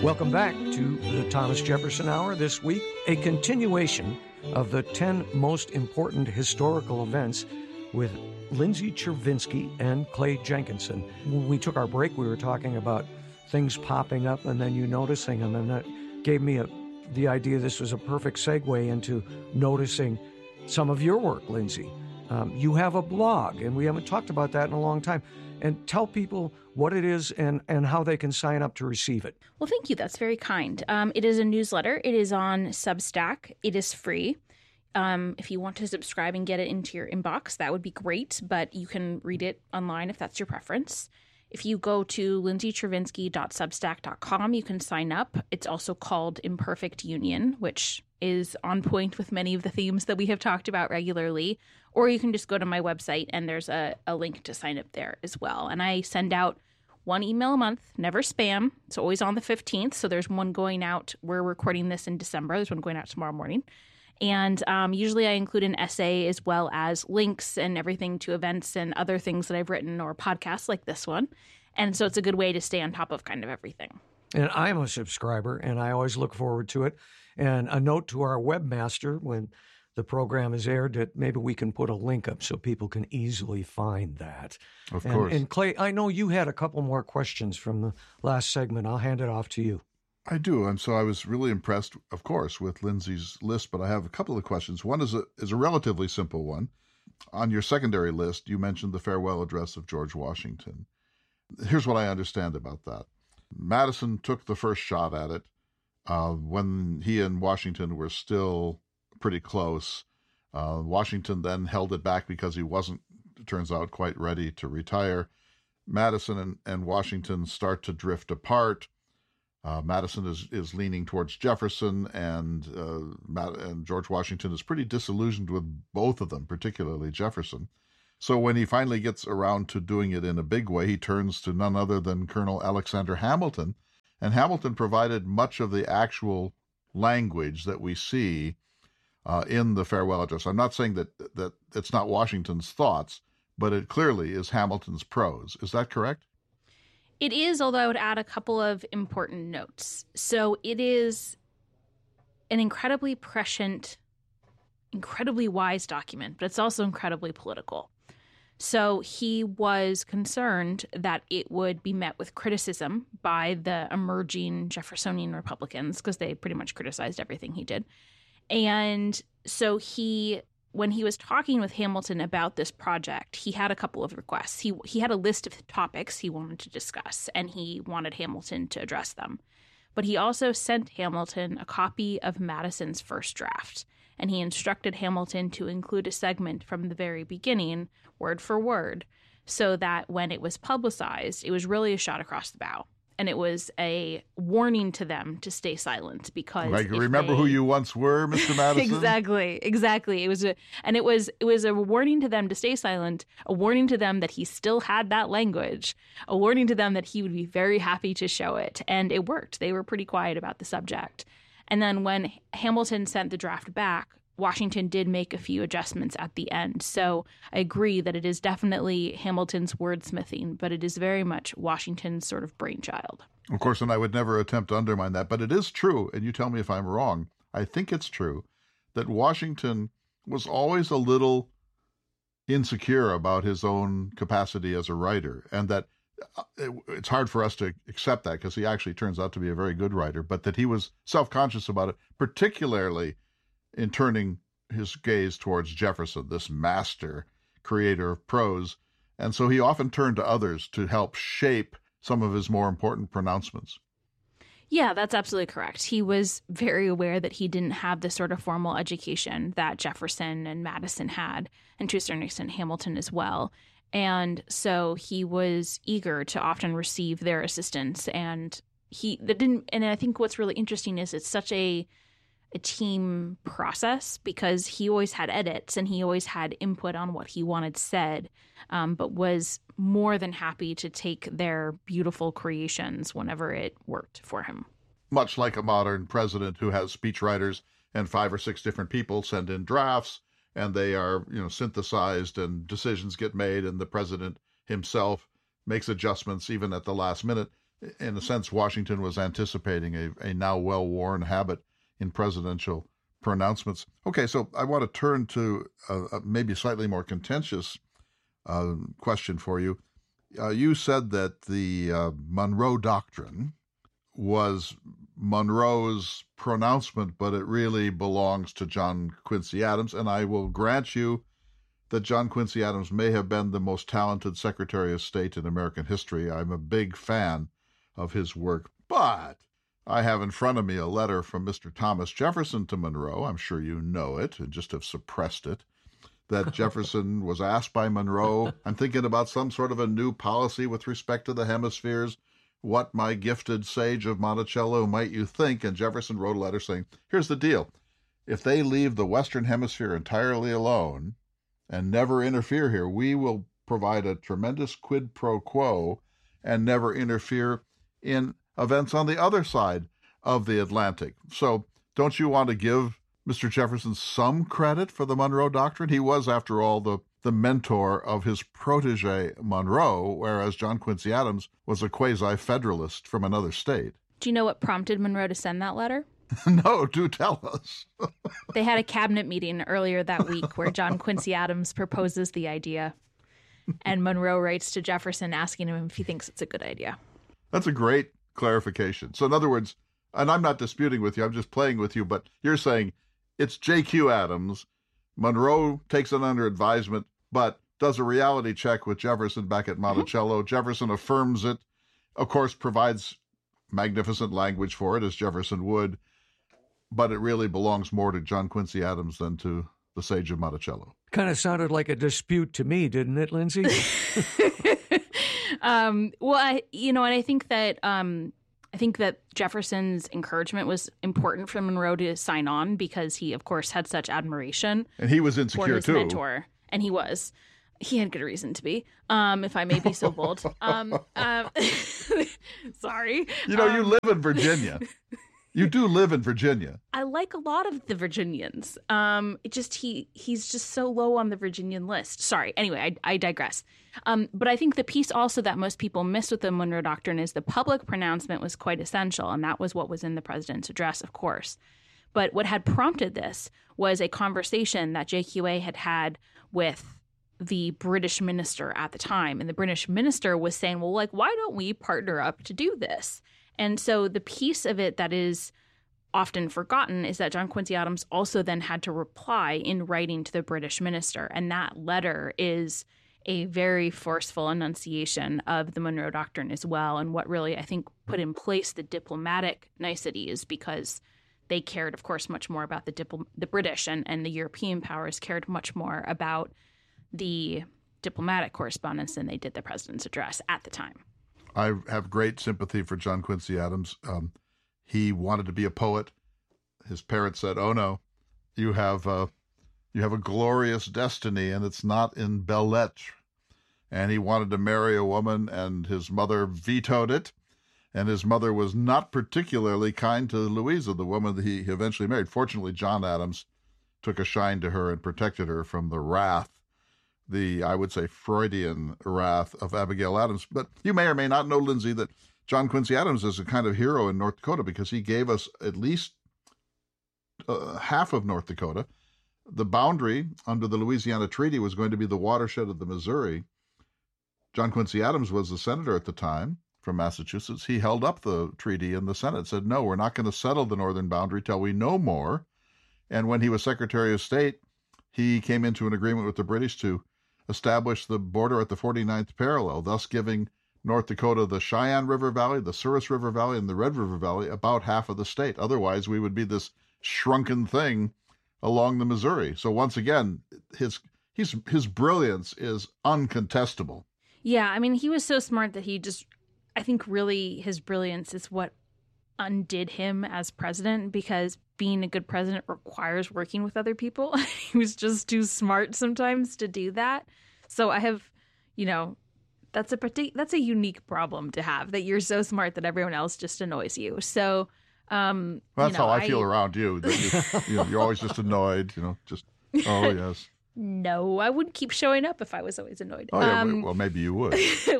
Welcome back to the Thomas Jefferson Hour. This week, a continuation of the 10 most important historical events with Lindsay Chervinsky and Clay Jenkinson. When we took our break, we were talking about things popping up and then you noticing them, and that gave me the idea this was a perfect segue into noticing some of your work, Lindsay. You have a blog, and we haven't talked about that in a long time. And tell people what it is and how they can sign up to receive it. Well, thank you. That's very kind. It is a newsletter. It is on Substack. It is free. If you want to subscribe and get it into your inbox, that would be great, but you can read it online if that's your preference. If you go to lindsaychervinsky.substack.com, you can sign up. It's also called Imperfect Union, which is on point with many of the themes that we have talked about regularly. Or you can just go to my website and there's a link to sign up there as well. And I send out one email a month, never spam. It's always on the 15th. So there's one going out. We're recording this in December. There's one going out tomorrow morning. And usually I include an essay as well as links and everything to events and other things that I've written or podcasts like this one. And so it's a good way to stay on top of kind of everything. And I'm a subscriber, and I always look forward to it. And a note to our webmaster when the program is aired that maybe we can put a link up so people can easily find that. Of course. And Clay, I know you had a couple more questions from the last segment. I'll hand it off to you. I do. And so I was really impressed, of course, with Lindsay's list, but I have a couple of questions. One is a relatively simple one. On your secondary list, you mentioned the farewell address of George Washington. Here's what I understand about that. Madison took the first shot at it when he and Washington were still pretty close. Washington then held it back because he wasn't, it turns out, quite ready to retire. Madison and Washington start to drift apart. Madison is leaning towards Jefferson, and George Washington is pretty disillusioned with both of them, particularly Jefferson. So when he finally gets around to doing it in a big way, he turns to none other than Colonel Alexander Hamilton. And Hamilton provided much of the actual language that we see in the farewell address. I'm not saying that it's not Washington's thoughts, but it clearly is Hamilton's prose. Is that correct? It is, although I would add a couple of important notes. So it is an incredibly prescient, incredibly wise document, but it's also incredibly political. So he was concerned that it would be met with criticism by the emerging Jeffersonian Republicans, because they pretty much criticized everything he did. And so when he was talking with Hamilton about this project, he had a couple of requests. He had a list of topics he wanted to discuss, and he wanted Hamilton to address them. But he also sent Hamilton a copy of Madison's first draft, and he instructed Hamilton to include a segment from the very beginning, word for word, so that when it was publicized, it was really a shot across the bow. And it was a warning to them to stay silent because like, remember who you once were, Mr. Madison? Exactly. It was a warning to them to stay silent, a warning to them that he still had that language, a warning to them that he would be very happy to show it. And it worked. They were pretty quiet about the subject. And then when Hamilton sent the draft back, Washington did make a few adjustments at the end. So I agree that it is definitely Hamilton's wordsmithing, but it is very much Washington's sort of brainchild. Of course, and I would never attempt to undermine that, but it is true, and you tell me if I'm wrong, I think it's true, that Washington was always a little insecure about his own capacity as a writer, and that it's hard for us to accept that because he actually turns out to be a very good writer, but that he was self-conscious about it, particularly in turning his gaze towards Jefferson, this master creator of prose. And so he often turned to others to help shape some of his more important pronouncements. Yeah, that's absolutely correct. He was very aware that he didn't have the sort of formal education that Jefferson and Madison had, and to a certain extent Hamilton as well. And so he was eager to often receive their assistance. And I think what's really interesting is it's such a team process because he always had edits and he always had input on what he wanted said, but was more than happy to take their beautiful creations whenever it worked for him. Much like a modern president who has speechwriters and 5 or 6 different people send in drafts and they are, synthesized and decisions get made and the president himself makes adjustments even at the last minute. in a sense, Washington was anticipating a now well-worn habit in presidential pronouncements. Okay, so I want to turn to maybe a slightly more contentious question for you. You said that the Monroe Doctrine was Monroe's pronouncement, but it really belongs to John Quincy Adams, and I will grant you that John Quincy Adams may have been the most talented Secretary of State in American history. I'm a big fan of his work, but I have in front of me a letter from Mr. Thomas Jefferson to Monroe. I'm sure you know it and just have suppressed it. That Jefferson was asked by Monroe, I'm thinking about some sort of a new policy with respect to the hemispheres. What, my gifted sage of Monticello, might you think? And Jefferson wrote a letter saying, here's the deal. If they leave the Western Hemisphere entirely alone and never interfere here, we will provide a tremendous quid pro quo and never interfere in events on the other side of the Atlantic. So don't you want to give Mr. Jefferson some credit for the Monroe Doctrine? He was, after all, the mentor of his protege Monroe, whereas John Quincy Adams was a quasi-federalist from another state. Do you know what prompted Monroe to send that letter? No, do tell us. They had a cabinet meeting earlier that week where John Quincy Adams proposes the idea, and Monroe writes to Jefferson asking him if he thinks it's a good idea. That's a great clarification. So in other words, and I'm not disputing with you, I'm just playing with you, but you're saying it's J.Q. Adams. Monroe takes it under advisement, but does a reality check with Jefferson back at Monticello. Mm-hmm. Jefferson affirms it, of course, provides magnificent language for it, as Jefferson would, but it really belongs more to John Quincy Adams than to the sage of Monticello. Kind of sounded like a dispute to me, didn't it, Lindsay? Well, and I think that Jefferson's encouragement was important for Monroe to sign on because he, of course, had such admiration. And he was insecure, for his too. Mentor. And he was. He had good reason to be, if I may be so bold. Sorry. You know, you live in Virginia. You do live in Virginia. I like a lot of the Virginians. He's just so low on the Virginian list. Sorry. Anyway, I digress. But I think the piece also that most people miss with the Monroe Doctrine is the public pronouncement was quite essential, and that was what was in the president's address, of course. But what had prompted this was a conversation that JQA had had with the British minister at the time. And the British minister was saying, well, like, why don't we partner up to do this? And so the piece of it that is often forgotten is that John Quincy Adams also then had to reply in writing to the British minister. And that letter is a very forceful enunciation of the Monroe Doctrine as well, and what really, I think, put in place the diplomatic niceties, because they cared, of course, much more about the British and the European powers cared much more about the diplomatic correspondence than they did the president's address at the time. I have great sympathy for John Quincy Adams. He wanted to be a poet. His parents said, "Oh no, you have a glorious destiny, and it's not in belles lettres." And he wanted to marry a woman, and his mother vetoed it. And his mother was not particularly kind to Louisa, the woman that he eventually married. Fortunately, John Adams took a shine to her and protected her from the wrath, I would say, Freudian wrath of Abigail Adams. But you may or may not know, Lindsay, that John Quincy Adams is a kind of hero in North Dakota because he gave us at least half of North Dakota. The boundary under the Louisiana Treaty was going to be the watershed of the Missouri. John Quincy Adams was the senator at the time from Massachusetts. He held up the treaty in the Senate, said, no, we're not going to settle the northern boundary till we know more. And when he was Secretary of State, he came into an agreement with the British to establish the border at the 49th parallel, thus giving North Dakota the Cheyenne River Valley, the Souris River Valley, and the Red River Valley, about half of the state. Otherwise, we would be this shrunken thing along the Missouri. So once again, his brilliance is uncontestable. Yeah, I mean, he was so smart that I think really his brilliance is what undid him as president, because being a good president requires working with other people. He was just too smart sometimes to do that. So I have, that's a unique problem to have, that you're so smart that everyone else just annoys you. So that's how I feel around you. That you're always just annoyed, just, oh, yes. No, I wouldn't keep showing up if I was always annoyed. Oh, yeah, well, maybe you would.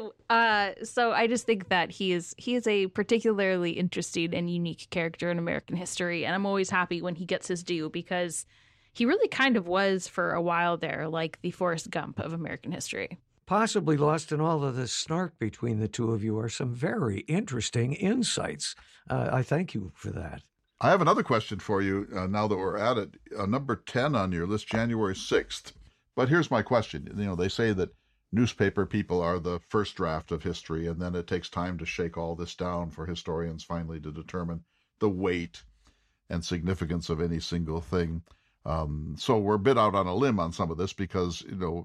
So I just think that he is a particularly interesting and unique character in American history, and I'm always happy when he gets his due because he really kind of was for a while there like the Forrest Gump of American history. Possibly lost in all of the snark between the two of you are some very interesting insights. I thank you for that. I have another question for you now that we're at it. Number 10 on your list, January 6th. But here's my question. They say that newspaper people are the first draft of history, and then it takes time to shake all this down for historians finally to determine the weight and significance of any single thing. So we're a bit out on a limb on some of this because,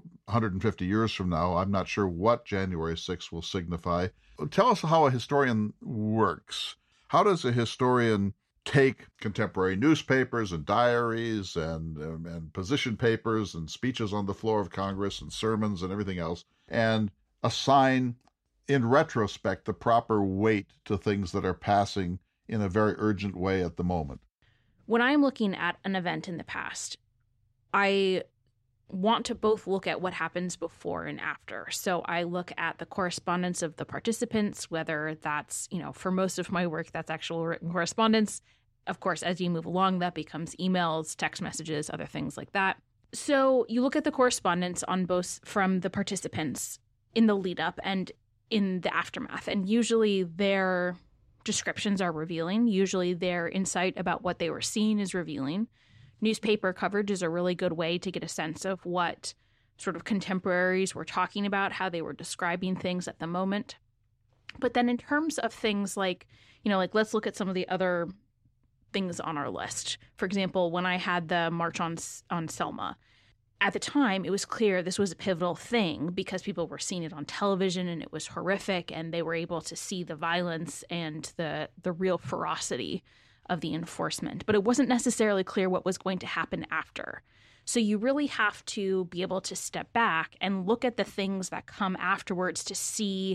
150 years from now, I'm not sure what January 6th will signify. Tell us how a historian works. How does a historian take contemporary newspapers and diaries and position papers and speeches on the floor of Congress and sermons and everything else and assign, in retrospect, the proper weight to things that are passing in a very urgent way at the moment? When I'm looking at an event in the past, I want to both look at what happens before and after. So I look at the correspondence of the participants, whether that's, for most of my work, that's actual written correspondence. Of course, as you move along, that becomes emails, text messages, other things like that. So you look at the correspondence on both from the participants in the lead up and in the aftermath. And usually their descriptions are revealing. Usually their insight about what they were seeing is revealing. Newspaper coverage is a really good way to get a sense of what sort of contemporaries were talking about, how they were describing things at the moment. But then in terms of things like, let's look at some of the other things on our list. For example, when I had the March on Selma, at the time, it was clear this was a pivotal thing because people were seeing it on television and it was horrific and they were able to see the violence and the real ferocity of the enforcement. But it wasn't necessarily clear what was going to happen after. So you really have to be able to step back and look at the things that come afterwards to see,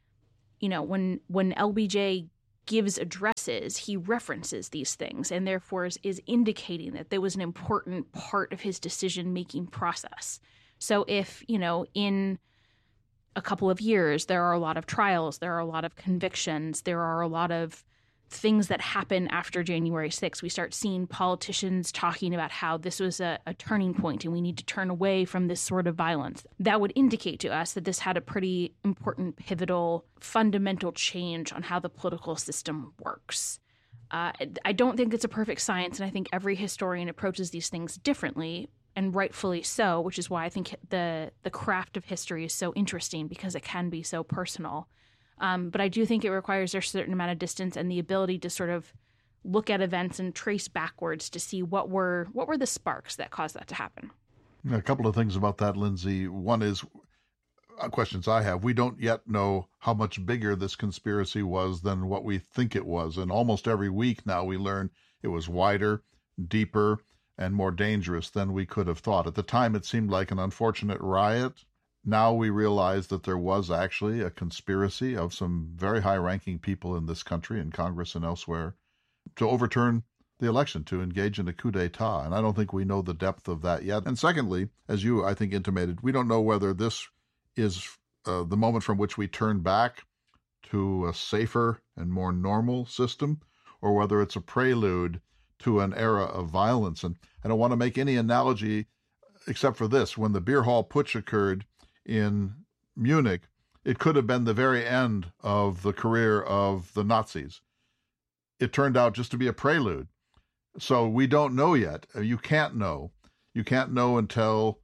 when LBJ gives addresses, he references these things and therefore is indicating that there was an important part of his decision-making process. So if, in a couple of years, there are a lot of trials, there are a lot of convictions, there are a lot of things that happen after January 6th, we start seeing politicians talking about how this was a turning point and we need to turn away from this sort of violence. That would indicate to us that this had a pretty important, pivotal, fundamental change on how the political system works. I don't think it's a perfect science, and I think every historian approaches these things differently, and rightfully so, which is why I think the craft of history is so interesting because it can be so personal. But I do think it requires a certain amount of distance and the ability to sort of look at events and trace backwards to see what were the sparks that caused that to happen. A couple of things about that, Lindsay. One is questions I have. We don't yet know how much bigger this conspiracy was than what we think it was. And almost every week now we learn it was wider, deeper, and more dangerous than we could have thought. At the time, it seemed like an unfortunate riot. Now we realize that there was actually a conspiracy of some very high-ranking people in this country, in Congress and elsewhere, to overturn the election, to engage in a coup d'etat. And I don't think we know the depth of that yet. And secondly, as you, I think, intimated, we don't know whether this is the moment from which we turn back to a safer and more normal system, or whether it's a prelude to an era of violence. And I don't want to make any analogy except for this. When the beer hall putsch occurred in Munich, it could have been the very end of the career of the Nazis. It turned out just to be a prelude. So we don't know yet. You can't know. You can't know until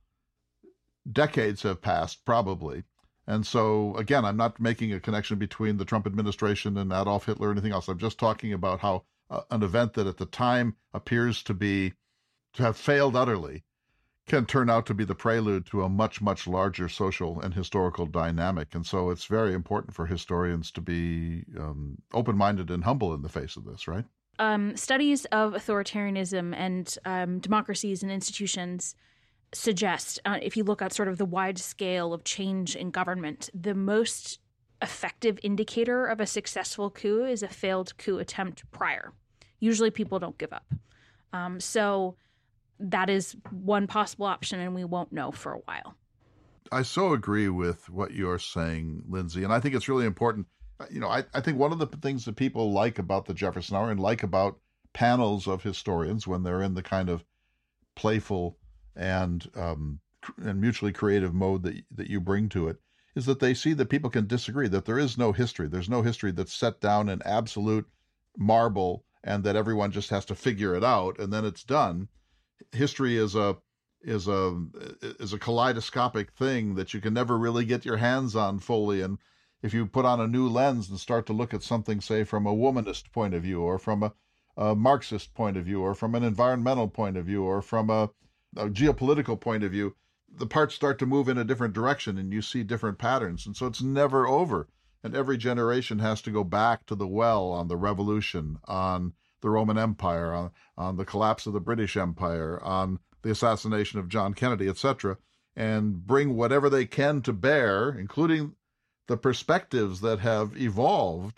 decades have passed, probably. And so, again, I'm not making a connection between the Trump administration and Adolf Hitler or anything else. I'm just talking about how an event that at the time appears to have failed utterly can turn out to be the prelude to a much, much larger social and historical dynamic. And so it's very important for historians to be open-minded and humble in the face of this, right? Studies of authoritarianism and democracies and institutions suggest, if you look at sort of the wide scale of change in government, the most effective indicator of a successful coup is a failed coup attempt prior. Usually people don't give up. So that is one possible option, and we won't know for a while. I so agree with what you're saying, Lindsay, and I think it's really important. I think one of the things that people like about the Jefferson Hour and like about panels of historians when they're in the kind of playful and mutually creative mode that you bring to it is that they see that people can disagree, that there is no history. There's no history that's set down in absolute marble and that everyone just has to figure it out and then it's done. History is a kaleidoscopic thing that you can never really get your hands on fully. And if you put on a new lens and start to look at something, say, from a womanist point of view, or from a Marxist point of view, or from an environmental point of view, or from a geopolitical point of view, the parts start to move in a different direction and you see different patterns. And so it's never over. And every generation has to go back to the well on the revolution, on the Roman Empire, on the collapse of the British Empire, on the assassination of John Kennedy, etc., and bring whatever they can to bear, including the perspectives that have evolved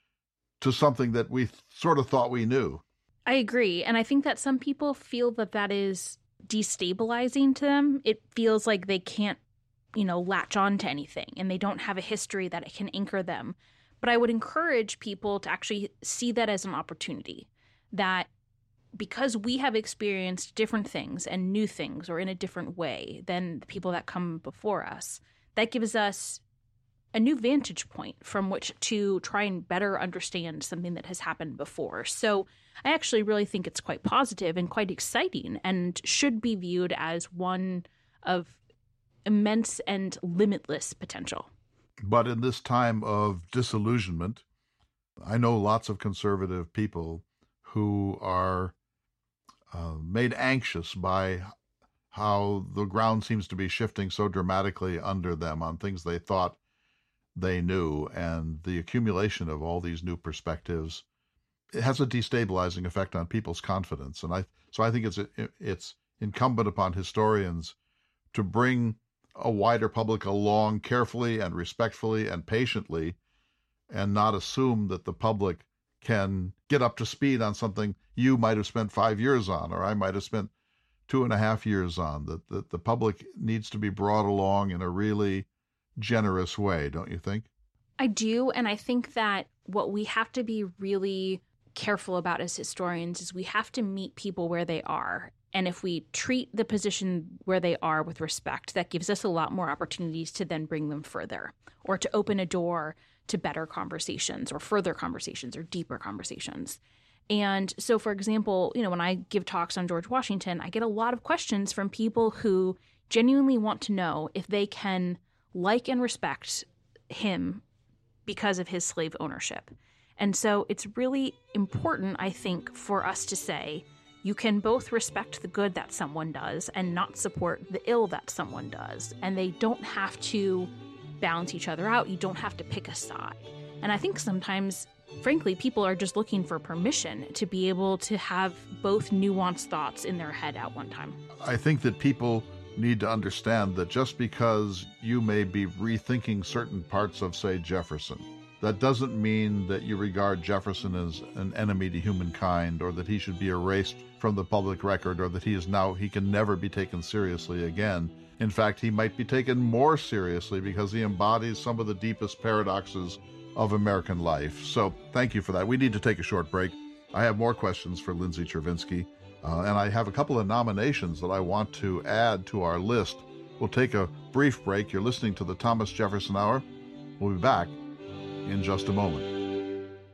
to something that we sort of thought we knew. I agree. And I think that some people feel that that is destabilizing to them. It feels like they can't, latch on to anything and they don't have a history that it can anchor them. But I would encourage people to actually see that as an opportunity, that because we have experienced different things and new things or in a different way than the people that come before us, that gives us a new vantage point from which to try and better understand something that has happened before. So I actually really think it's quite positive and quite exciting and should be viewed as one of immense and limitless potential. But in this time of disillusionment, I know lots of conservative people who are made anxious by how the ground seems to be shifting so dramatically under them on things they thought they knew, and the accumulation of all these new perspectives, it has a destabilizing effect on people's confidence. And so I think it's incumbent upon historians to bring a wider public along carefully and respectfully and patiently, and not assume that the public can get up to speed on something you might have spent 5 years on, or I might have spent 2.5 years on. That the public needs to be brought along in a really generous way, don't you think? I do, and I think that what we have to be really careful about as historians is we have to meet people where they are. And if we treat the position where they are with respect, that gives us a lot more opportunities to then bring them further or to open a door to better conversations or further conversations or deeper conversations. And so, for example, when I give talks on George Washington, I get a lot of questions from people who genuinely want to know if they can like and respect him because of his slave ownership. And so it's really important, I think, for us to say, you can both respect the good that someone does and not support the ill that someone does. And they don't have to balance each other out. You don't have to pick a side. And I think sometimes, frankly, people are just looking for permission to be able to have both nuanced thoughts in their head at one time. I think that people need to understand that just because you may be rethinking certain parts of, say, Jefferson, that doesn't mean that you regard Jefferson as an enemy to humankind, or that he should be erased from the public record, or that he can never be taken seriously again. In fact, he might be taken more seriously because he embodies some of the deepest paradoxes of American life. So thank you for that. We need to take a short break. I have more questions for Lindsay Chervinsky, and I have a couple of nominations that I want to add to our list. We'll take a brief break. You're listening to the Thomas Jefferson Hour. We'll be back in just a moment.